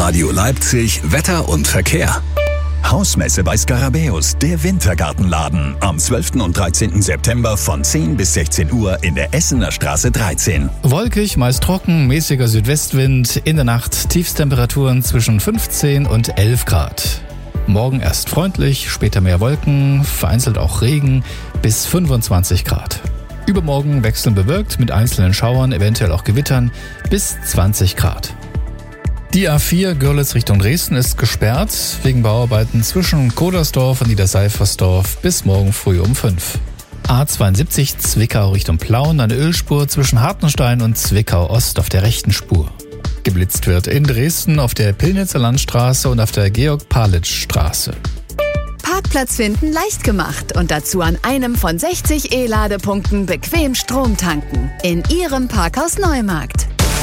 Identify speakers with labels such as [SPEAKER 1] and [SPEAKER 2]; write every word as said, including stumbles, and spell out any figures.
[SPEAKER 1] Radio Leipzig Wetter und Verkehr.
[SPEAKER 2] Hausmesse bei Scarabäus, der Wintergartenladen. Am zwölften und dreizehnten September von zehn bis sechzehn Uhr in der Essener Straße dreizehn.
[SPEAKER 3] Wolkig, meist trocken, mäßiger Südwestwind. In der Nacht Tiefstemperaturen zwischen fünfzehn und elf Grad. Morgen erst freundlich, später mehr Wolken, vereinzelt auch Regen bis fünfundzwanzig Grad. Übermorgen wechselnd bewölkt mit einzelnen Schauern, eventuell auch Gewittern bis zwanzig Grad. Die A vier Görlitz Richtung Dresden ist gesperrt wegen Bauarbeiten zwischen Kodersdorf und Niederseifersdorf bis morgen früh um fünf. A zweiundsiebzig Zwickau Richtung Plauen, eine Ölspur zwischen Hartenstein und Zwickau Ost auf der rechten Spur. Geblitzt wird in Dresden auf der Pillnitzer Landstraße und auf der Georg-Palitsch-Straße.
[SPEAKER 4] Parkplatz finden leicht gemacht und dazu an einem von sechzig E-Ladepunkten bequem Strom tanken. In Ihrem Parkhaus Neumarkt.